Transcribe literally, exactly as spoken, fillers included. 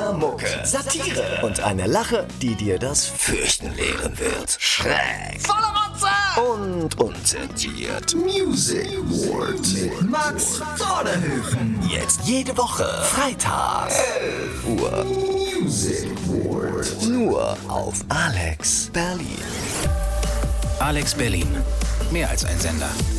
Immer Mucke, Satire und eine Lache, die dir das Fürchten lehren wird. Schräg, voller Rotze und unzensiert. Music Ward mit Max Vorderhöfen. Jetzt jede Woche, Freitag, elf Uhr. Music Ward. Nur auf Alex Berlin. Alex Berlin. Mehr als ein Sender.